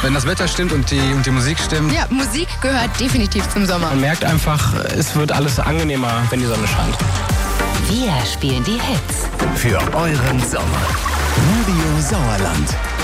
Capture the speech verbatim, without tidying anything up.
Wenn das Wetter stimmt und die, und die Musik stimmt. Ja, Musik gehört definitiv zum Sommer. Man merkt einfach, es wird alles angenehmer, wenn die Sonne scheint. Wir spielen die Hits für euren Sommer. Radio Sauerland.